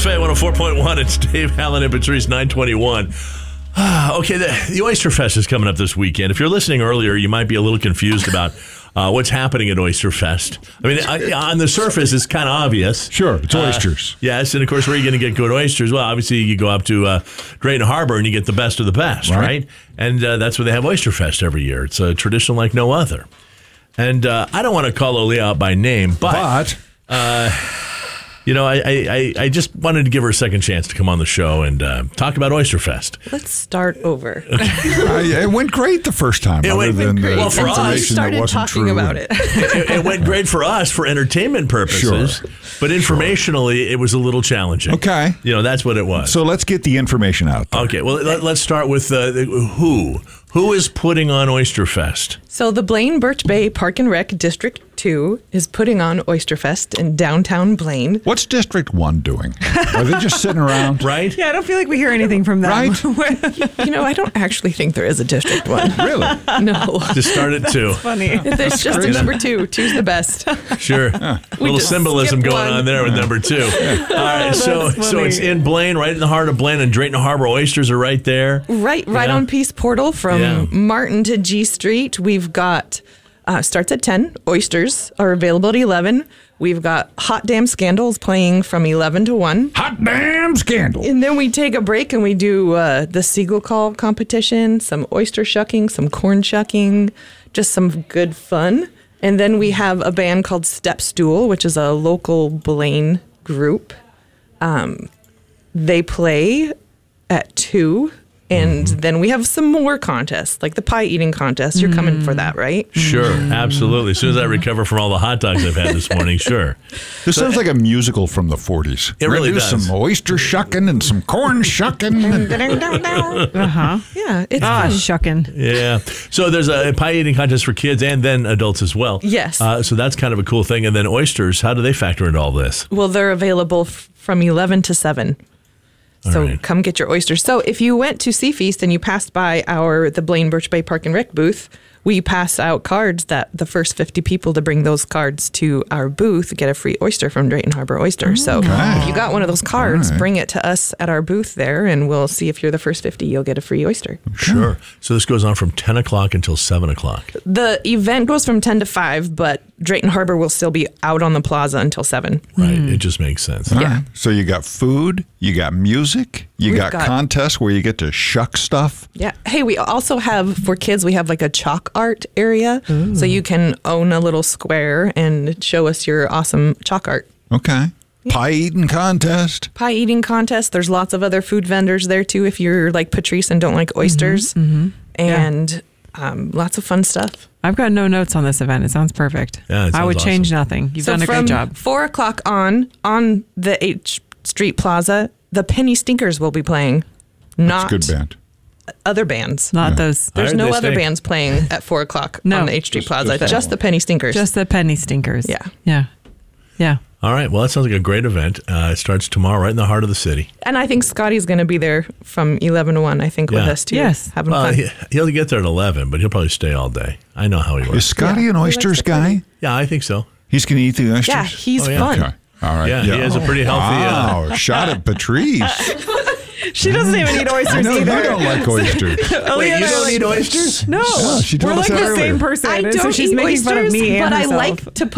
WFA 104.1. It's Dave Allen and Patrice 921. Okay, the Oyster Fest is coming up this weekend. If you're listening earlier, you might be a little confused about what's happening at Oyster Fest. I mean, on the surface, it's kind of obvious. Sure, it's oysters. Yes, and of course, where are you going to get good oysters? Well, obviously, you go up to Drayton Harbor and you get the best of the best, right? And that's where they have Oyster Fest every year. It's a tradition like no other. And I don't want to call Oli out by name, but I just wanted to give her a second chance to come on the show and talk about Oyster Fest. Let's start over. It went great the first time. Well, for us, we started talking about it. It went great for us for entertainment purposes, but informationally, it was a little challenging. Okay. That's what it was. So let's get the information out there. Okay, well, let's start with who. Who is putting on Oyster Fest? So the Blaine Birch Bay Park and Rec District 2 is putting on Oyster Fest in downtown Blaine. What's District 1 doing? Are they just sitting around? Right? Yeah, I don't feel like we hear anything from them. Right? I don't actually think there is a District 1. Really? No. Just start at 2. Funny. There's just a number 2. 2's the best. Sure. Little just symbolism skipped going one. on there with number 2. All right, so it's in Blaine, right in the heart of Blaine, and Drayton Harbor oysters are right there. Right on Peace Portal from Martin to G Street. We've got, starts at 10. Oysters are available at 11. We've got Hot Damn Scandals playing from 11 to 1. Hot damn scandal. And then we take a break and we do the Seagull Call competition, some oyster shucking, some corn shucking, just some good fun. And then we have a band called Step Stool, which is a local Blaine group. They play at 2. And then we have some more contests, like the pie eating contest. You're coming for that, right? Sure, absolutely. As soon as I recover from all the hot dogs I've had this morning, sure. This sounds like a musical from the 40s. It really does. Some oyster shucking and some corn shucking. Yeah, it's fun. Shucking. Yeah. So there's a pie eating contest for kids and then adults as well. Yes. So that's kind of a cool thing. And then oysters, how do they factor into all this? Well, they're available from 11 to 7. So come get your oysters. So if you went to Sea Feast and you passed by the Blaine Birch Bay Park and Rec booth, we pass out cards that the first 50 people to bring those cards to our booth get a free oyster from Drayton Harbor Oyster. So if you got one of those cards, bring it to us at our booth there, and we'll see if you're the first 50, you'll get a free oyster. Sure. So this goes on from 10 o'clock until 7 o'clock. The event goes from 10 to 5, but Drayton Harbor will still be out on the plaza until 7. Right. It just makes sense. Yeah. So you got food, you got music, We've got contests where you get to shuck stuff. Yeah. Hey, we also have, for kids, we have like a chalk art area. Ooh. So you can own a little square and show us your awesome chalk art. Okay. Yeah. Pie eating contest. There's lots of other food vendors there too if you're like Patrice and don't like oysters. And lots of fun stuff. I've got no notes on this event. It sounds perfect. Yeah, I would change nothing. You've done a great job. From 4 o'clock on the H Street Plaza, the Penny Stinkers will be playing. That's a good band. Other bands. Not those. There's no other bands playing at 4 o'clock on the H Street Plaza. Just the Penny Stinkers. Just the Penny Stinkers. Yeah. All right. Well, that sounds like a great event. It starts tomorrow right in the heart of the city. And I think Scotty's going to be there from 11 to 1, I think, with us too. Yes. Having fun. He'll get there at 11, but he'll probably stay all day. I know how he works. Is Scotty an oysters guy? Yeah, I think so. He's going to eat the oysters? Yeah, he's fun. Okay. All right. Yeah, he has a pretty healthy... Wow, shot at Patrice. She doesn't even eat oysters No, either. you don't like oysters. Wait, you don't eat oysters? No. Yeah, she told We're us like that the earlier. same person. I don't so she's eat making fun of oysters, me and but herself. I like to put